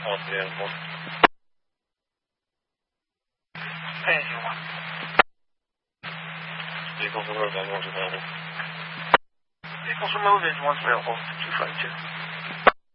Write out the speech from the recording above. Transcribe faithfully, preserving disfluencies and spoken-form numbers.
Once again, one. Engine one. Vehicles removed, engine one's available. Vehicles removed, engine one's available. two five two.